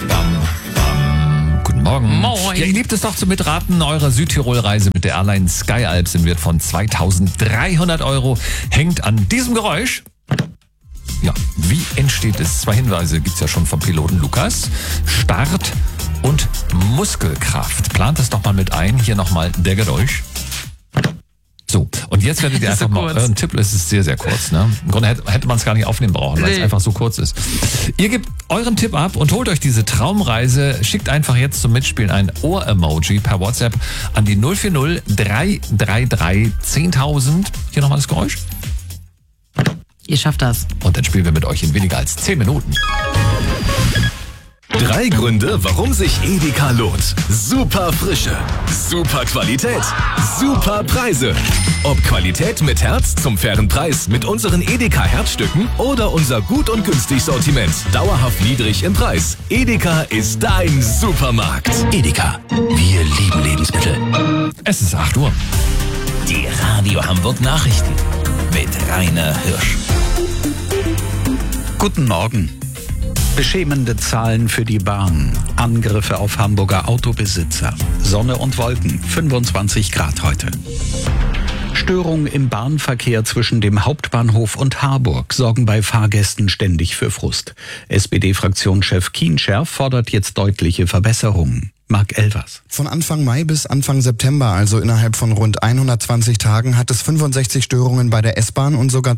Guten Morgen. Moin. Ja, ihr liebt es doch zu mitraten. Eure Südtirol-Reise mit der Airline Skyalps im Wert von 2.300 € hängt an diesem Geräusch. Ja, wie entsteht es? 2 Hinweise gibt's ja schon vom Piloten Lukas. Start und Muskelkraft. Plant es doch mal mit ein. Hier nochmal der Geräusch. So, und jetzt werdet ihr einfach mal euren Tipp, es ist sehr, sehr kurz. Ne? Im Grunde hätte man es gar nicht aufnehmen brauchen, weil es einfach so kurz ist. Ihr gebt euren Tipp ab und holt euch diese Traumreise. Schickt einfach jetzt zum Mitspielen ein Ohr-Emoji per WhatsApp an die 040 333 10.000. Hier nochmal das Geräusch. Ihr schafft das. Und dann spielen wir mit euch in weniger als 10 Minuten. 3 Gründe, warum sich Edeka lohnt. Super Frische, super Qualität, super Preise. Ob Qualität mit Herz zum fairen Preis mit unseren Edeka Herzstücken oder unser gut und günstig Sortiment. Dauerhaft niedrig im Preis. Edeka ist dein Supermarkt. Edeka, wir lieben Lebensmittel. Es ist 8 Uhr. Die Radio Hamburg Nachrichten mit Rainer Hirsch. Guten Morgen. Beschämende Zahlen für die Bahn. Angriffe auf Hamburger Autobesitzer. Sonne und Wolken. 25 Grad heute. Störungen im Bahnverkehr zwischen dem Hauptbahnhof und Harburg sorgen bei Fahrgästen ständig für Frust. SPD-Fraktionschef Kienscherf fordert jetzt deutliche Verbesserungen. Marc Elvers. Von Anfang Mai bis Anfang September, also innerhalb von rund 120 Tagen, hat es 65 Störungen bei der S-Bahn und sogar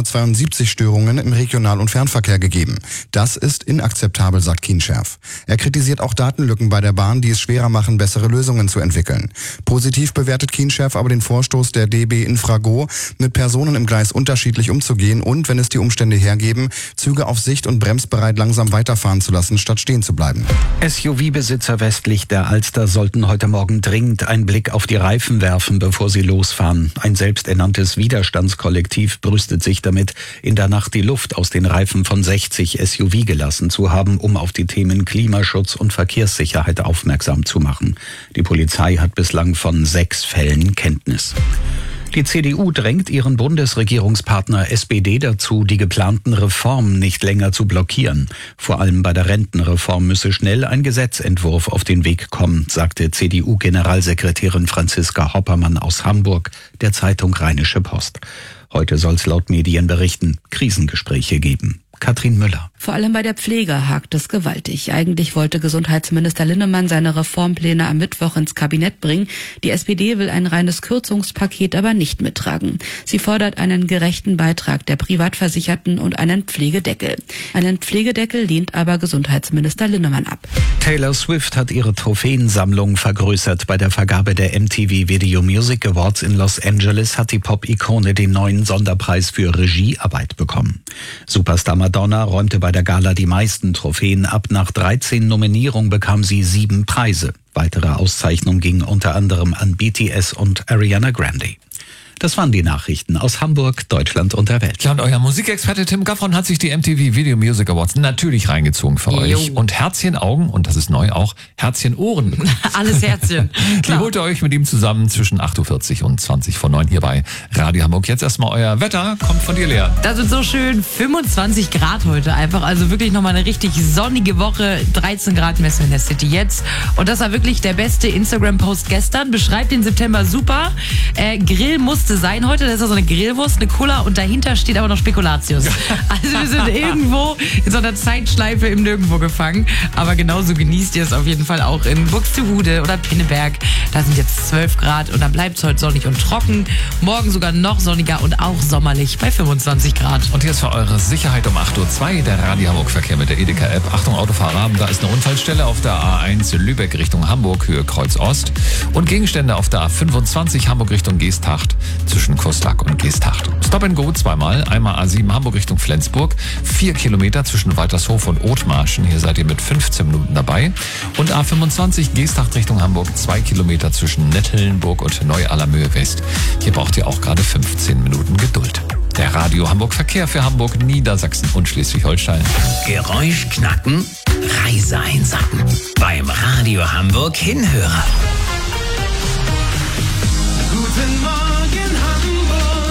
272 Störungen im Regional- und Fernverkehr gegeben. Das ist inakzeptabel, sagt Kienscherf. Er kritisiert auch Datenlücken bei der Bahn, die es schwerer machen, bessere Lösungen zu entwickeln. Positiv bewertet Kienscherf aber den Vorstoß der DB Infrago, mit Personen im Gleis unterschiedlich umzugehen und, wenn es die Umstände hergeben, Züge auf Sicht und bremsbereit langsam weiterfahren zu lassen, statt stehen zu bleiben. SUV-Besitzer westlich der Alster sollten heute Morgen dringend einen Blick auf die Reifen werfen, bevor sie losfahren. Ein selbsternanntes Widerstandskollektiv brüstet sich damit, in der Nacht die Luft aus den Reifen von 60 SUV gelassen zu haben, um auf die Themen Klimaschutz und Verkehrssicherheit aufmerksam zu machen. Die Polizei hat bislang von 6 Fällen Kenntnis. Die CDU drängt ihren Bundesregierungspartner SPD dazu, die geplanten Reformen nicht länger zu blockieren. Vor allem bei der Rentenreform müsse schnell ein Gesetzentwurf auf den Weg kommen, sagte CDU-Generalsekretärin Franziska Hoppermann aus Hamburg der Zeitung Rheinische Post. Heute soll es laut Medienberichten Krisengespräche geben. Katrin Müller. Vor allem bei der Pflege hakt es gewaltig. Eigentlich wollte Gesundheitsminister Linnemann seine Reformpläne am Mittwoch ins Kabinett bringen. Die SPD will ein reines Kürzungspaket aber nicht mittragen. Sie fordert einen gerechten Beitrag der Privatversicherten und einen Pflegedeckel. Einen Pflegedeckel lehnt aber Gesundheitsminister Linnemann ab. Taylor Swift hat ihre Trophäensammlung vergrößert. Bei der Vergabe der MTV Video Music Awards in Los Angeles hat die Pop-Ikone den neuen Sonderpreis für Regiearbeit bekommen. Superstar Madonna räumte bei der Gala die meisten Trophäen ab. Nach 13 Nominierungen bekam sie 7 Preise. Weitere Auszeichnungen gingen unter anderem an BTS und Ariana Grande. Das waren die Nachrichten aus Hamburg, Deutschland und der Welt. Ja, und euer Musikexperte Tim Gaffron hat sich die MTV Video Music Awards natürlich reingezogen für euch. Und Herzchen-Augen, und das ist neu auch, Herzchen-Ohren. Alles Herzchen. Die holt ihr euch mit ihm zusammen zwischen 8.40 Uhr und 20:09 hier bei Radio Hamburg. Jetzt erstmal euer Wetter, kommt von dir, Lea. Das wird so schön. 25 Grad heute einfach. Also wirklich nochmal eine richtig sonnige Woche. 13 Grad Messe in der City jetzt. Und das war wirklich der beste Instagram-Post gestern. Beschreibt den September super. Grill musste sein heute. Das ist ja so eine Grillwurst, eine Cola und dahinter steht aber noch Spekulatius. Also wir sind irgendwo in so einer Zeitschleife im Nirgendwo gefangen. Aber genauso genießt ihr es auf jeden Fall auch in Buxtehude oder Pinneberg. Da sind jetzt 12 Grad und dann bleibt es heute sonnig und trocken. Morgen sogar noch sonniger und auch sommerlich bei 25 Grad. Und hier ist für eure Sicherheit um 8.02 Uhr der Radio Hamburg Verkehr mit der Edeka-App. Achtung Autofahrer, da ist eine Unfallstelle auf der A1 Lübeck Richtung Hamburg, Höhe Kreuz Ost. Und Gegenstände auf der A25 Hamburg Richtung Geesthacht zwischen Kuslak und Geesthacht. Stop and Go zweimal, einmal A7 Hamburg Richtung Flensburg, 4 Kilometer zwischen Waltershof und Othmarschen. Hier seid ihr mit 15 Minuten dabei. Und A25 Geesthacht Richtung Hamburg, 2 Kilometer zwischen Nettelnburg und Neu-Allermöhe West. Hier braucht ihr auch gerade 15 Minuten Geduld. Der Radio Hamburg Verkehr für Hamburg, Niedersachsen und Schleswig-Holstein. Geräusch knacken, Reise einsacken. Beim Radio Hamburg Hinhörer. Guten Morgen Hamburg.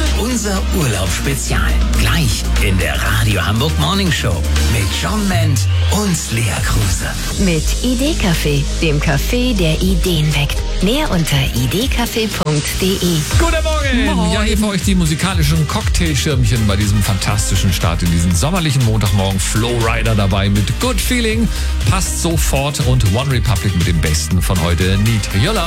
Unser Urlaubsspezial. Gleich in der Radio Hamburg Morning Show mit John Ment und Lea Kruse. Mit Idee-Café, dem Café, der Ideen weckt. Mehr unter idcafé.de. Guten Morgen! Ja, hier für euch die musikalischen Cocktailschirmchen bei diesem fantastischen Start in diesen sommerlichen Montagmorgen. Flowrider dabei mit Good Feeling. Passt sofort und One Republic mit dem Besten von heute. Need Your Love.